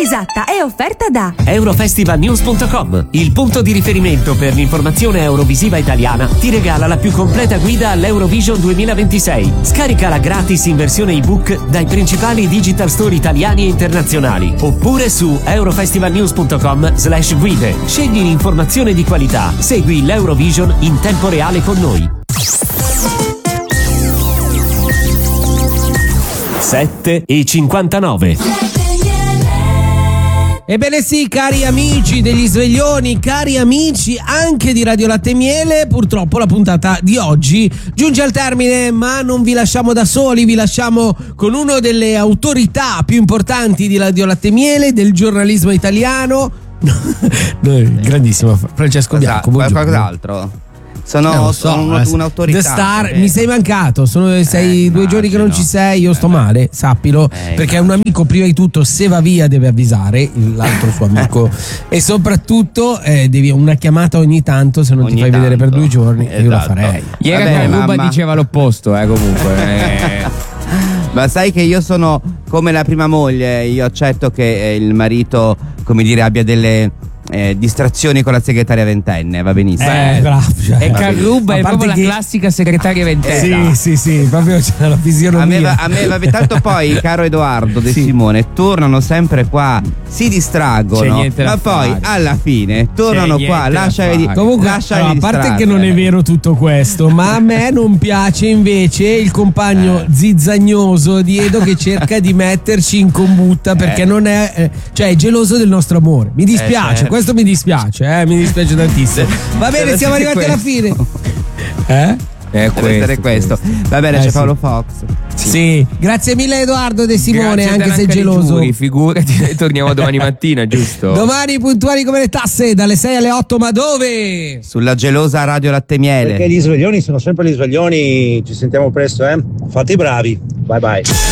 esatta è offerta da Eurofestivalnews.com, il punto di riferimento per l'informazione eurovisiva italiana, ti regala la più completa guida all'Eurovision 2026. Scaricala gratis in versione ebook dai principali digital store italiani e internazionali, oppure su eurofestivalnews.com/guide. Scegli l'informazione di qualità, segui l'Eurovision in tempo reale con noi. 7:59. Ebbene sì, cari amici degli sveglioni, cari amici anche di Radio Latte e Miele, purtroppo la puntata di oggi giunge al termine, ma non vi lasciamo da soli, vi lasciamo con una delle autorità più importanti di Radio Latte e Miele, del giornalismo italiano. Grandissimo Francesco Bianco. Qualcos'altro? Sono un'autorità. The Star, mi sei mancato. Sei 2 giorni che non ci sei. Io sto male, sappilo. Perché un amico, prima di tutto, se va via, deve avvisare l'altro suo amico. E soprattutto, devi una chiamata ogni tanto. Se non ti fai vedere per 2 giorni, io la farei. Ieri Ruba diceva l'opposto, comunque. Ma sai che io sono come la prima moglie. Io accetto che il marito, come dire, abbia delle distrazioni con la segretaria ventenne, va benissimo. Bravo. E Carruba è proprio la classica segretaria ventenne. Sì, proprio c'è la fisionomia. A me va tanto. Poi, caro Edoardo De Simone, tornano sempre qua, si distraggono, ma poi alla fine tornano qua, comunque, a parte che non è vero tutto questo, ma a me non piace invece il compagno zizzagnoso di Edo che cerca di metterci in combutta perché non è, cioè è geloso del nostro amore. Mi dispiace, questo mi dispiace tantissimo. Va bene, siamo arrivati alla fine. Deve essere questo. Va bene, c'è Paolo Fox. Sì, grazie mille Edoardo De Simone, grazie, anche se geloso. Figurati, torniamo domani mattina, giusto? Domani puntuali come le tasse, dalle 6 alle 8, ma dove? Sulla gelosa Radio Latte e Miele. Perché gli sveglioni sono sempre gli sveglioni, ci sentiamo presto, Fate i bravi. Bye bye.